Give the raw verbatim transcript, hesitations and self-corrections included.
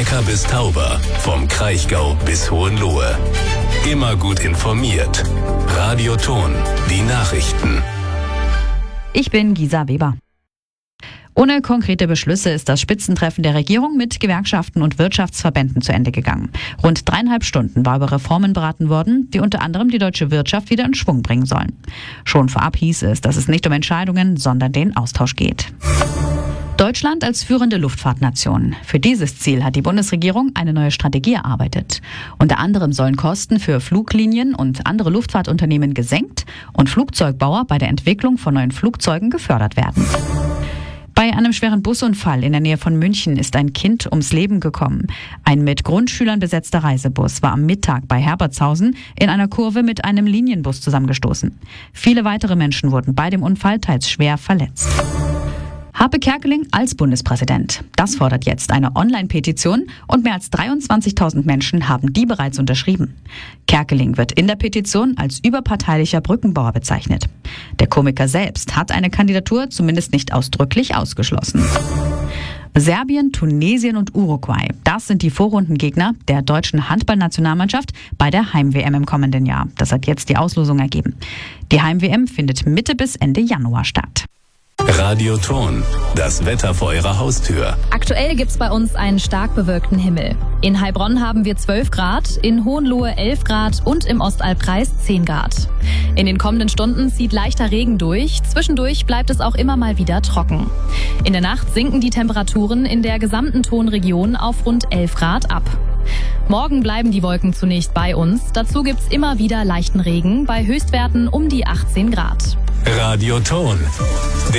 Neckar bis Tauber, vom Kraichgau bis Hohenlohe. Immer gut informiert. Radio Thon, die Nachrichten. Ich bin Gisa Weber. Ohne konkrete Beschlüsse ist das Spitzentreffen der Regierung mit Gewerkschaften und Wirtschaftsverbänden zu Ende gegangen. Rund dreieinhalb Stunden war über Reformen beraten worden, die unter anderem die deutsche Wirtschaft wieder in Schwung bringen sollen. Schon vorab hieß es, dass es nicht um Entscheidungen, sondern den Austausch geht. Deutschland als führende Luftfahrtnation. Für dieses Ziel hat die Bundesregierung eine neue Strategie erarbeitet. Unter anderem sollen Kosten für Fluglinien und andere Luftfahrtunternehmen gesenkt und Flugzeugbauer bei der Entwicklung von neuen Flugzeugen gefördert werden. Bei einem schweren Busunfall in der Nähe von München ist ein Kind ums Leben gekommen. Ein mit Grundschülern besetzter Reisebus war am Mittag bei Herbertshausen in einer Kurve mit einem Linienbus zusammengestoßen. Viele weitere Menschen wurden bei dem Unfall teils schwer verletzt. Harpe Kerkeling als Bundespräsident. Das fordert jetzt eine Online-Petition und mehr als dreiundzwanzigtausend Menschen haben die bereits unterschrieben. Kerkeling wird in der Petition als überparteilicher Brückenbauer bezeichnet. Der Komiker selbst hat eine Kandidatur zumindest nicht ausdrücklich ausgeschlossen. Serbien, Tunesien und Uruguay. Das sind die Vorrundengegner der deutschen Handballnationalmannschaft bei der Heim-W M im kommenden Jahr. Das hat jetzt die Auslosung ergeben. Die Heim-W M findet Mitte bis Ende Januar statt. Radio Thon, das Wetter vor Ihrer Haustür. Aktuell gibt's bei uns einen stark bewölkten Himmel. In Heilbronn haben wir zwölf Grad, in Hohenlohe elf Grad und im Ostalbkreis zehn Grad. In den kommenden Stunden zieht leichter Regen durch, zwischendurch bleibt es auch immer mal wieder trocken. In der Nacht sinken die Temperaturen in der gesamten Thonregion auf rund elf Grad ab. Morgen bleiben die Wolken zunächst bei uns, dazu gibt's immer wieder leichten Regen bei Höchstwerten um die achtzehn Grad. Radio Thon.